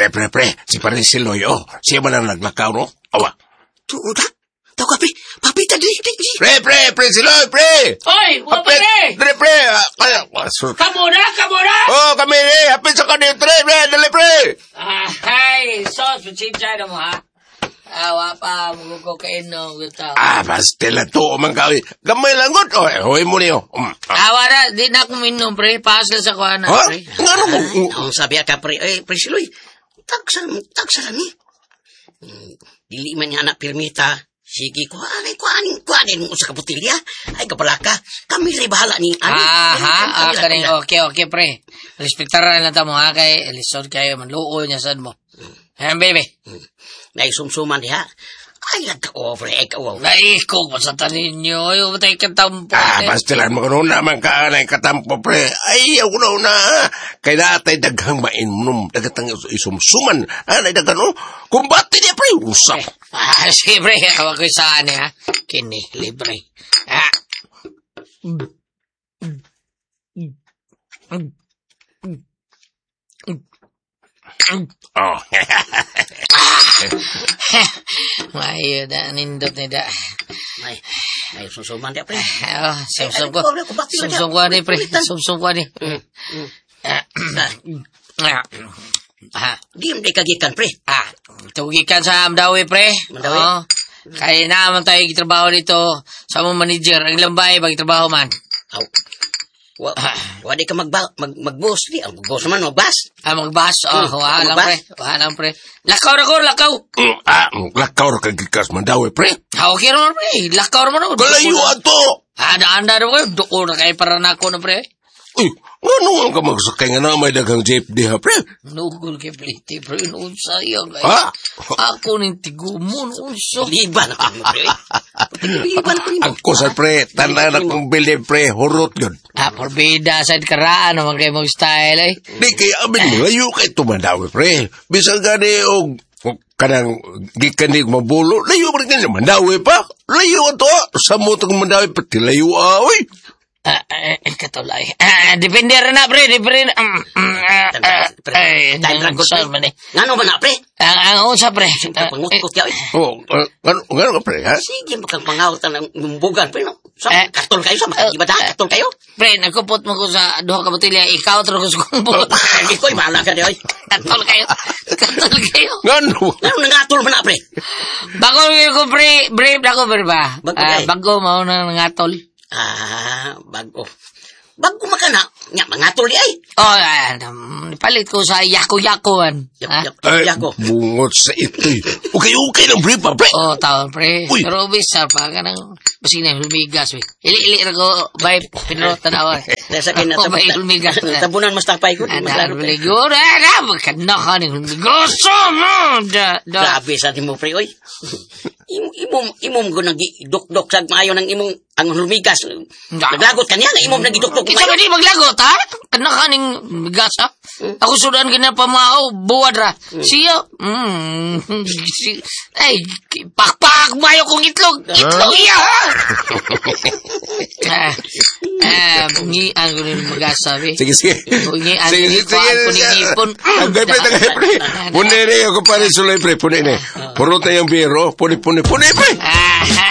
Pre. Si Parisiloy, siya man ang naglakaw, no? Awa. Tuuda? Tao ka, pre. Papita, dali. Pre, Siloy, pre! Oy, wala pa pre! Pre! Kamura! Kami, hapit sa kanil, pre, dali, pre! Ay, sos, pachincha na mo, ha? Awa pa, magkukokain no, gusto. Pastila to, man kawin. Gamay lang, good. Hoy mo niyo. Awa na, di na ako minom, pre. Pasal sa kuha na, pre. Nga mo? Ang sabi ka, pre. Pre, Siloy. Tagsa ni. Dili man niya anak pirmita. Sige, kuhanin mo sa kaputilya. Ay, kapalaka. Kami rin bahala ni ani. Okay, pre. Respektaran na mo, ha, kay Elison kayo, manluo niya saan mo. Ayan, baby. Naisumsuman diha. Ay, pre, ikaw. Naikog pa sa tanin nyo. Yung matay katampo. Pastilan mo kung naman ka na katampo, pre. Ay, ako na. Kaya natay daghang mainom. Dagatang isumsuman. Dagang, kumbati niya, pre. Usap. Sige, pre. Awag ko saan, ha? Kini, libre. Mayo da, nindot ni da. May susuman dia, pre. Sumsum ko ni, pre. Sumsum ko ni. Di mo kagikan, pre. Tugikan sa Mandawi, pre. Mandawi? Kaya naman tayo trabaho dito sa mga manager. Ang lambay, trabaho man. Wadi ka mag-boss di. Ang boss man, mag-boss. Mag-boss? Walang pre. Lakaw. Lakaw ra kagikas Mandawi, pre. Okay naman, pre. Lakaw naman. Kalayo ato. Anda na, pre. Duko na kayo para na ako na, pre. Ano ang ka magsakay nga na may dagang jeep diha, pre? Nugol kay pliti, pre. Unsa yung Ako ning tigumon, unsa. Liban ako mo, pre. Ako sa pre, tanda na kong bilib, pre. Hurot yun. Porbida sa karaan naman kayo mag-style, eh. Di kaya amin mo, layo kay Mandawi, pre. Bisang gani o kanang gikanig mabulo, layo pa rin Mandawi pa. Layo to. Sa motong Mandawi, pati layo aoy. Katulay. Depende rin na, pre. Depende. Ngano man na, pre? Ang unsa, pre. Pangutkot yaw, eh. Ngano ka, pre, ha? Sige, makang pangawtan ng mumbugan, pre, no? Katol kayo, katol kayo? Pre, nagkupot mo ko sa duha ka botilya. Ikaw, taro ko sa kumpot. Hindi ko, ibahala ka, diyoy. Katol kayo. Ngano nangatol man na, pre? Bago ko, pre. Brave na ko, pre, ba? Bago, mauna nangatol. Bago. Bago makana. Nga, mangatol di ay. Palit ko sa yako-yakoan. Yako. Bungot sa ito. Okay lang, pre, pa, pre. Tawon, pre. Pero bisa pa ka nang basina yung humigas, we. Ili na ko, bay, pinro, tanawa. Nasa akin na tabunan mas tapay ko. Ligura, magkana ka ng humigas. Grabe sa atin mo, pre, oy. Imom ko nag-dok-dok sa maayo ng imong ang humigas. Naglagot ka niya na imom nag-dok-dok. Kita ka di maglagot, ha? Kana ka ng humigas, ha? Ako sudan ka na pamao, buwad ra. Siya, ay, pakpak mayo kong itlog. Itlog iya, ha? Bungian ko rin mag-asabi. Sige. Bungian ko ni ipon. Tagay, pre. Punere ako pa rin sulay, pre. Punere. Puro tayong biro. Pune, pre.